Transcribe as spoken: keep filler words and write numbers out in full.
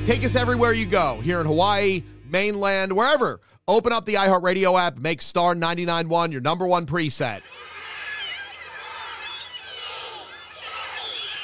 Take us everywhere you go. Here in Hawaii, mainland, wherever. Open up the iHeartRadio app. Make star ninety-nine point one your number one preset.